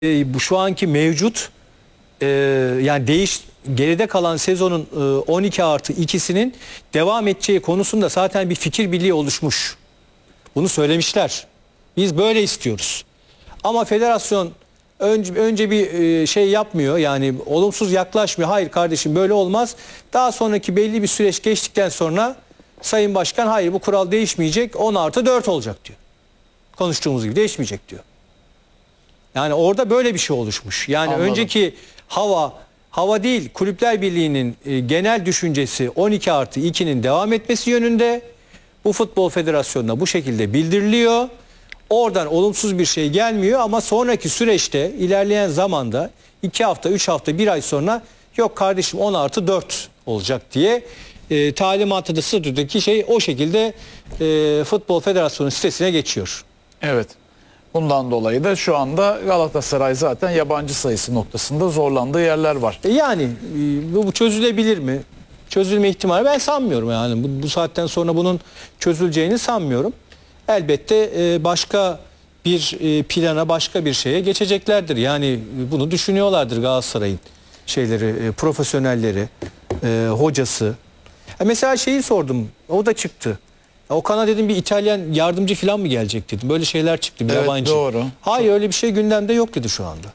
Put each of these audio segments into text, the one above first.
bu şu anki mevcut yani geride kalan sezonun 12+2'sinin devam edeceği konusunda zaten bir fikir birliği oluşmuş. Bunu söylemişler. Biz böyle istiyoruz. Ama federasyon önce bir şey yapmıyor, yani olumsuz yaklaşmıyor. Hayır kardeşim, böyle olmaz. Daha sonraki belli bir süreç geçtikten sonra Sayın Başkan hayır bu kural değişmeyecek, 10+4 olacak diyor. Konuştuğumuz gibi değişmeyecek diyor. Yani orada böyle bir şey oluşmuş. Yani Anladım. önceki hava değil, Kulüpler Birliği'nin genel düşüncesi 12+2'nin devam etmesi yönünde. Bu Futbol Federasyonu'na bu şekilde bildiriliyor. Oradan olumsuz bir şey gelmiyor ama sonraki süreçte ilerleyen zamanda 2 hafta, 3 hafta, 1 ay sonra yok kardeşim 10+4 olacak diye talimatı da statüdeki şey o şekilde Futbol Federasyonu sitesine geçiyor. Evet. Bundan dolayı da şu anda Galatasaray zaten yabancı sayısı noktasında zorlandığı yerler var. Yani bu çözülebilir mi? Çözülme ihtimali ben sanmıyorum yani. Bu saatten sonra bunun çözüleceğini sanmıyorum. Elbette başka bir plana, başka bir şeye geçeceklerdir. Yani bunu düşünüyorlardır Galatasaray'ın şeyleri, profesyonelleri, hocası. Mesela şeyi sordum, o da çıktı. Okan'a dedim bir İtalyan yardımcı falan mı gelecek dedim. Böyle şeyler çıktı, bir Evet, yabancı. doğru. Hayır, öyle bir şey gündemde yok dedi şu anda.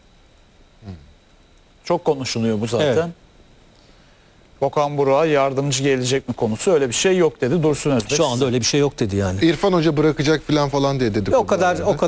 Çok konuşuluyor bu zaten. Evet. Okan Buruk'a yardımcı gelecek mi konusu, öyle bir şey yok dedi Dursun Özbek. Şu anda öyle bir şey yok dedi yani. İrfan Hoca bırakacak falan diye dedi. O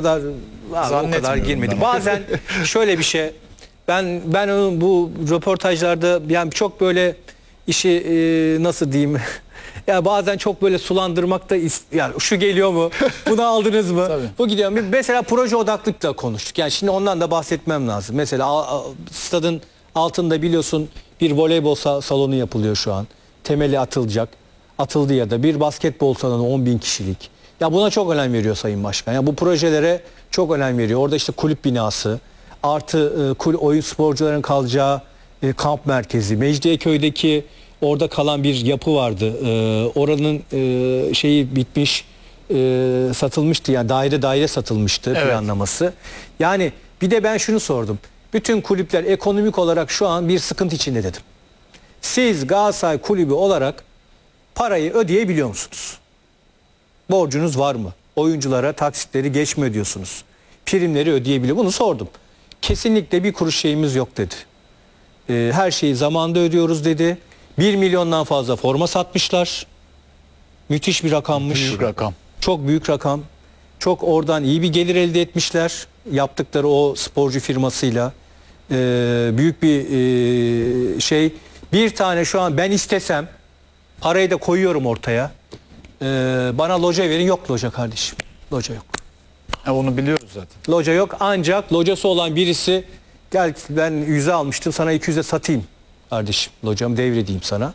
kadar girmedi. ben. Bazen şöyle bir şey, ben onun bu röportajlarda yani çok böyle işi nasıl diyeyim ya bazen çok böyle sulandırmakta yani şu geliyor mu? Bunu aldınız mı? Tabii. Bu gidiyor mu? Mesela proje odaklıkla konuştuk. Yani şimdi ondan da bahsetmem lazım. Mesela stadın altında biliyorsun bir voleybol salonu yapılıyor şu an. Temeli atılacak. Atıldı ya da bir basketbol salonu 10.000 kişilik. Ya buna çok önem veriyor Sayın Başkan. Ya bu projelere çok önem veriyor. Orada işte kulüp binası, artı oyun sporcuların kalacağı kamp merkezi, Mecidiyeköy'deki orada kalan bir yapı vardı. Oranın şeyi bitmiş, satılmıştı. Yani daire satılmıştı, Evet. planlaması. Yani bir de ben şunu sordum. Bütün kulüpler ekonomik olarak şu an bir sıkıntı içinde dedim. Siz Galatasaray Kulübü olarak parayı ödeyebiliyor musunuz? Borcunuz var mı? Oyunculara taksitleri geç mi ödüyorsunuz? Primleri ödeyebiliyor. Bunu sordum. Kesinlikle bir kuruş şeyimiz yok dedi. Her şeyi zamanında ödüyoruz dedi. 1 milyondan fazla forma satmışlar. Müthiş bir rakammış. Büyük rakam. Çok büyük rakam. Çok oradan iyi bir gelir elde etmişler. Yaptıkları o sporcu firmasıyla. Büyük bir şey. Bir tane şu an ben istesem parayı da koyuyorum ortaya. Bana loca verin. Yok loca kardeşim. Loca yok. Onu biliyoruz zaten. Loca yok, ancak locası olan birisi gel ben 100'e almıştım sana 200'e satayım kardeşim. Locamı devredeyim sana.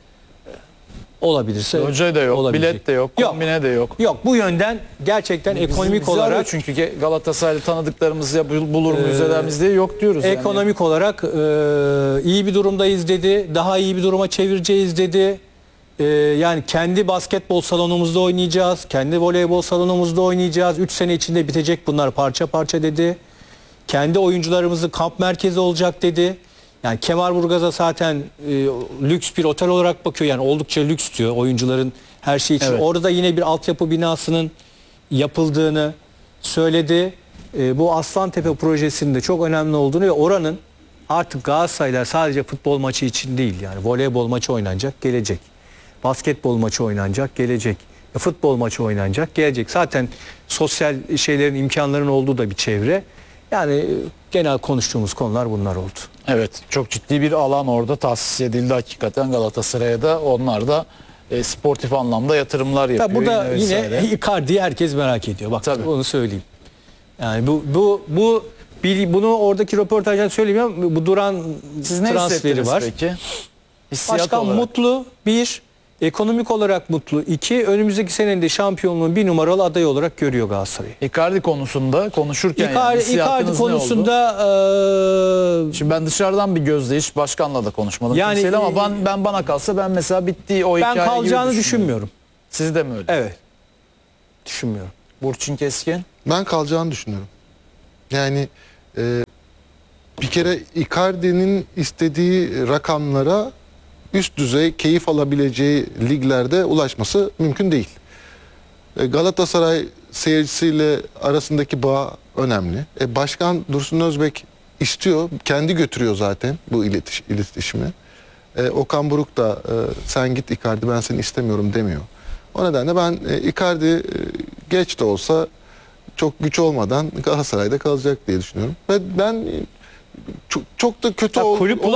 Olabilirse. Hoca da yok, olabilecek. bilet de yok, kombine de yok. Yok, bu yönden gerçekten ekonomik Bizi olarak arıyor çünkü Galatasaraylı tanıdıklarımız ya bulur muyuz eder miyiz diye yok diyoruz. ekonomik olarak iyi bir durumdayız dedi. Daha iyi bir duruma çevireceğiz dedi. Yani kendi basketbol salonumuzda oynayacağız. Kendi voleybol salonumuzda oynayacağız. 3 sene içinde bitecek bunlar parça parça dedi. Kendi oyuncularımızın kamp merkezi olacak dedi. Yani Kemerburgaz'a zaten lüks bir otel olarak bakıyor. Yani oldukça lüks diyor oyuncuların her şey için. Evet. Orada yine bir altyapı binasının yapıldığını söyledi. Bu Aslantepe projesinde çok önemli olduğunu ve oranın artık Galatasaraylar sadece futbol maçı için değil, yani voleybol maçı oynanacak, gelecek. Basketbol maçı oynanacak, gelecek. Futbol maçı oynanacak, gelecek. Zaten sosyal şeylerin, imkanların olduğu da bir çevre. Yani genel konuştuğumuz konular bunlar oldu. Evet, çok ciddi bir alan orada tahsis edildi hakikaten Galatasaray'a da. Onlar da sportif anlamda yatırımlar yapıyor. Tabii burada yine vesaire. Icardi'yi herkes merak ediyor. Bak Tabii. onu söyleyeyim. Yani bunu oradaki röportajdan söylemiyorum. Bu duran Siz ne transferi hissettiniz var. peki? Hissiyat Başkan olarak. mutlu. Bir, ekonomik olarak mutlu. İki, önümüzdeki senenin de şampiyonluğun bir numaralı adayı olarak görüyor Galatasaray'ı. Icardi konusunda konuşurken yani Icardi hissiyatınız ne oldu? konusunda Şimdi ben dışarıdan bir gözleyiş, başkanla da konuşmadım Yani, kimseyle ama ben bana kalsa ben mesela bittiği o ben hikaye gibi kalacağını düşünüyorum. düşünmüyorum. Siz de mi öyle? Evet. Düşünmüyorum. Burçin Keskin. Ben kalacağını düşünüyorum. Yani Bir kere Icardi'nin istediği rakamlara üst düzey keyif alabileceği liglerde ulaşması mümkün değil. Galatasaray seyircisiyle arasındaki bağ önemli. Başkan Dursun Özbek istiyor, kendi götürüyor zaten bu iletişimi. Okan Buruk da sen git Icardi, ben seni istemiyorum demiyor. O nedenle ben Icardi geç de olsa çok güç olmadan Galatasaray'da kalacak diye düşünüyorum. Ve ben çok da kötü Ya kulüp